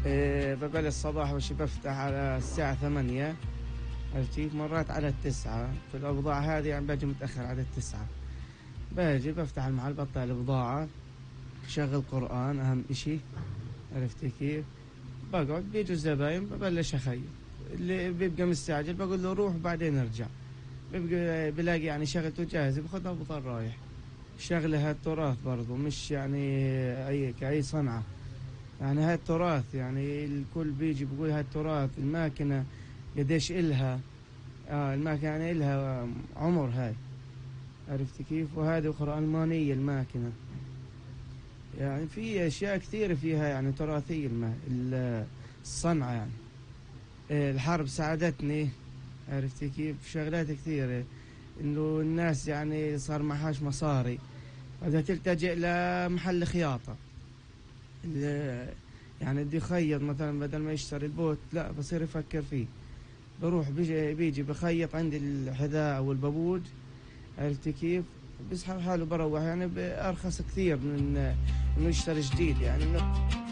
ببلش الصباح وشي بفتح على الساعة 8. عرفت كيف؟ مرات على 9. في الأوضاع هذه يعني باجي متأخر على 9. باجي بفتح المحل بطلع البضاعة، شغل قرآن أهم إشي. عرفت كيف؟ بقعد بيجوا الزباين ببلش أخيط. اللي بيبقى مستعجل بقول له روح بعدين ارجع. بيبقى بلاقي يعني شغلته جاهزة بخدها وبضل رايح. شغلة هالتراث برضو، مش يعني كأي صنعة. يعني هاي التراث، يعني الكل بيجي بيقول هاي التراث، الماكينة قديش إلها. الماكينة يعني إلها عمر هاي. عرفت كيف؟ وهذه أخرى ألمانية الماكينة. يعني في أشياء كثيرة فيها يعني تراثية الصنعة يعني. الحرب ساعدتني. عرفت كيف؟ شغلات كثيرة. إنه الناس يعني صار معهاش مصاري، بدها تلتجئ لمحل خياطة. يعني بده يخيط مثلا، بدل ما يشتري البوت لا بصير يفكر فيه. بروح بيجي بخيط عندي الحذاء او البابوج. عرفت كيف؟ بيسحب حاله بروح يعني بأرخص كثير من انه يشتري جديد يعني.